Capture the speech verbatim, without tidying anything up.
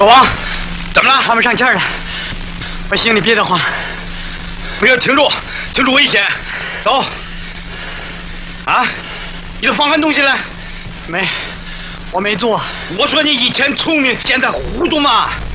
老王， 怎么了？ 他们上气儿了，把行李别得慌， 不要停住，停住危险！走。啊，你都放完东西了？ 没，我没做。 我说你以前聪明，现在糊涂嘛。